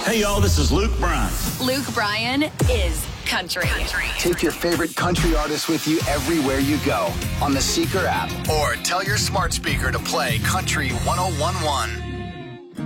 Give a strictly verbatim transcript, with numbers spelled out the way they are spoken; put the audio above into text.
Hey, y'all, this is Luke Bryan. Luke Bryan is country. country. Take your favorite country artists with you everywhere you go on the Seeker app. Or tell your smart speaker to play Country one oh one one.